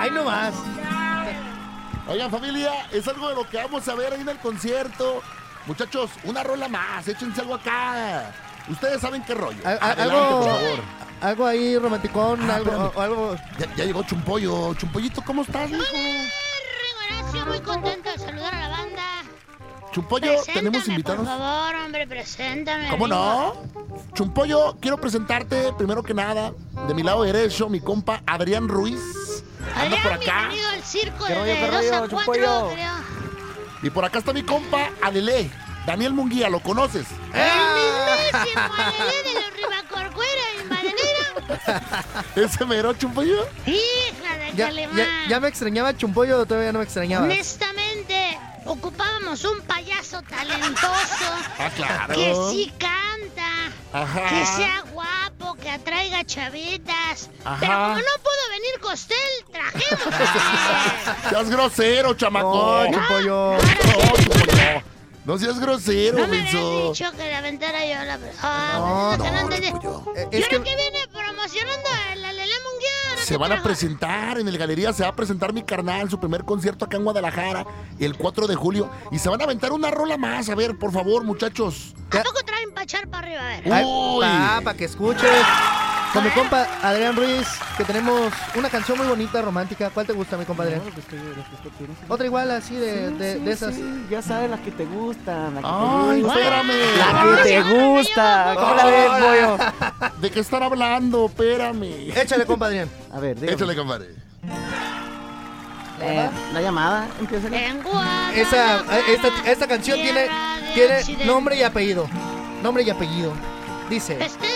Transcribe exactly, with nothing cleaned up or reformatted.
Ay, no más. Oigan, familia, es algo de lo que vamos a ver ahí en el concierto. Muchachos, una rola más, échense algo acá. Ustedes saben qué rollo. A- a- Adelante, algo, por favor. algo ahí romanticón, Ah, algo, espérame. o- algo. Ya, ya llegó Chumpollo. Chumpollito, ¿cómo estás, mijo? Horacio, muy contento de saludar a la banda. Chumpollo, tenemos Preséntame, invitados. por favor, hombre, preséntame. ¿Cómo amigo. no? Chumpollo, quiero presentarte primero que nada, de mi lado derecho, mi compa Adrián Ruiz. Anda Adrián, por acá. bienvenido al circo ¿Qué de rollo, qué dos rollo, a cuatro, Chumpollo? creo. Y por acá está mi compa Adele, Daniel Munguía, ¿lo conoces? El mismísimo Adele de los Ribacorcuera en Madanera. Ese mero, Chumpollo. Hija de Ya, Calimán. ya, ya me extrañaba Chumpollo, todavía no me extrañaba. Honestamente, ocupábamos un payaso talentoso. Ah, claro. Que sí canta. Ajá. Que sea guapo, que atraiga chavitas. Ajá. Pero como no pudo venir Costel, trajimos a Seas grosero, chamaco. No, Chumpollo. No, Chumpollo. No seas grosero, No me habías menso. dicho que le aventara yo la... Ah, No, bueno, no, no entendí. Chumpollo. Eh, ¿Y es ahora que que viene promocionando a la Lele Munguía? ¿No Se te van a trago? presentar en el Galería, se va a presentar mi carnal, su primer concierto acá en Guadalajara, el cuatro de julio. Y se van a aventar una rola más. A ver, por favor, muchachos. ¿A poco traen pa' echar para arriba? A ver. Ay, Uy. pa, pa' que escuches. Con mi compa Adrián Ruiz, que tenemos una canción muy bonita, romántica. ¿Cuál te gusta, mi compa Adrián? No, pues, que- lo que usted quiere, sí. Otra igual, así de, Sí, de, sí, de esas. sí, ya sabes las que te gustan, la que Ay, te gusta. espérame. La que te gusta. ¿Cómo la ves, pollo? ¿De qué están hablando? Espérame. Échale, compa Adrián. A ver, dígame. Échale, compadre. Eh, la llamada, empieza. En Guadalajara, Esa, esta, esta canción tiene, tierra de tiene Occidente. nombre y apellido. Nombre y apellido. Dice. Este